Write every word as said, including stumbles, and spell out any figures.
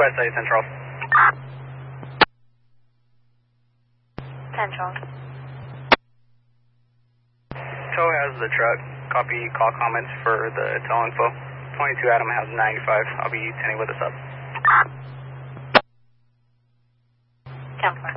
West side Central. Central. Tow has the truck. Copy call comments for the tow info. twenty-two Adam has ninety-five. I'll be sending with us up. ten four.